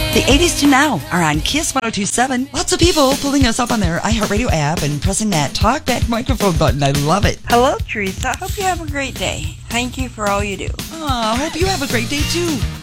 The 80s to now are on Kiss 102.7. Lots of people pulling us up on their iHeartRadio app and pressing that talkback microphone button. I love it. Hello, Teresa. Hope you have a great day. Thank you for all you do. Oh, hope you have a great day, too.